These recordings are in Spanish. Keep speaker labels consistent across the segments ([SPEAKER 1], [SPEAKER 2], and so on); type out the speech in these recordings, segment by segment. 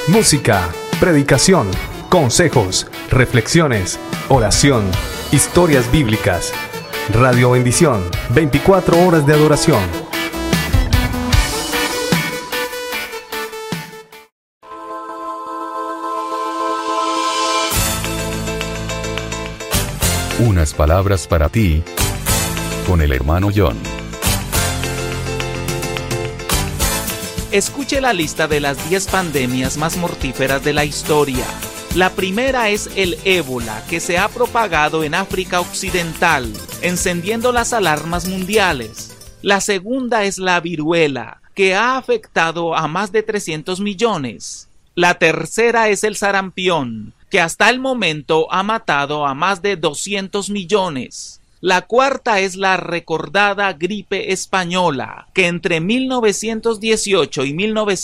[SPEAKER 1] música, predicación, consejos, reflexiones, oración, historias bíblicas. Radio Bendición, 24 horas de adoración.
[SPEAKER 2] Unas palabras para ti, con el hermano John.
[SPEAKER 3] Escuche la lista de las 10 pandemias más mortíferas de la historia. La primera es el ébola, que se ha propagado en África Occidental, encendiendo las alarmas mundiales. La segunda es la viruela, que ha afectado a más de 300 millones. La tercera es el sarampión, que hasta el momento ha matado a más de 200 millones. La cuarta es la recordada gripe española, que entre 1918 y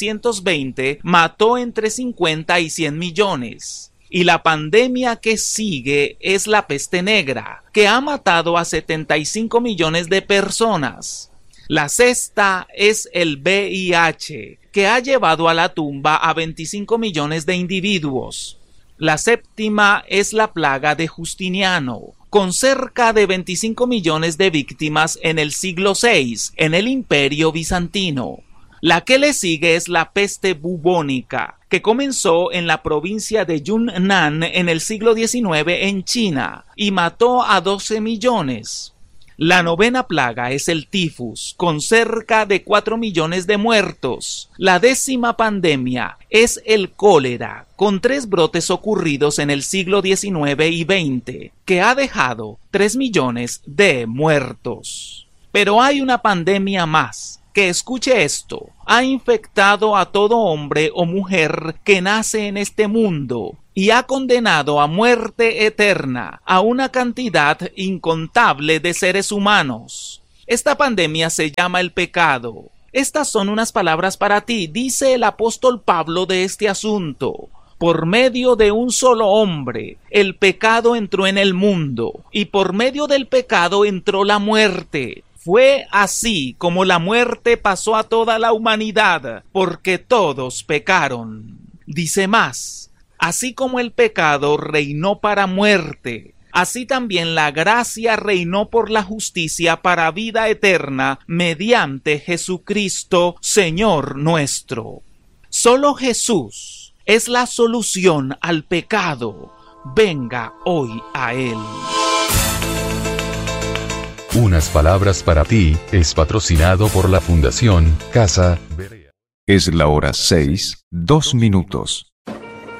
[SPEAKER 3] 1920 mató entre 50 y 100 millones. Y la pandemia que sigue es la peste negra, que ha matado a 75 millones de personas. La sexta es el VIH, que ha llevado a la tumba a 25 millones de individuos. La séptima es la plaga de Justiniano, con cerca de 25 millones de víctimas en el siglo VI, en el Imperio Bizantino. La que le sigue es la peste bubónica, que comenzó en la provincia de Yunnan en el siglo XIX en China, y mató a 12 millones. La novena plaga es el tifus, con cerca de 4 millones de muertos. La décima pandemia es el cólera, con 3 brotes ocurridos en el siglo XIX y XX, que ha dejado 3 millones de muertos. Pero hay una pandemia más, que escuche esto, ha infectado a todo hombre o mujer que nace en este mundo y ha condenado a muerte eterna a una cantidad incontable de seres humanos. Esta pandemia se llama el pecado. Estas son unas palabras para ti, dice el apóstol Pablo de este asunto. Por medio de un solo hombre, el pecado entró en el mundo, y por medio del pecado entró la muerte. Fue así como la muerte pasó a toda la humanidad, porque todos pecaron. Dice más, así como el pecado reinó para muerte, así también la gracia reinó por la justicia para vida eterna, mediante Jesucristo, Señor nuestro. Solo Jesús es la solución al pecado. Venga hoy a Él.
[SPEAKER 2] Unas palabras para ti es patrocinado por la Fundación Casa Berea.
[SPEAKER 4] Es la hora 6:02.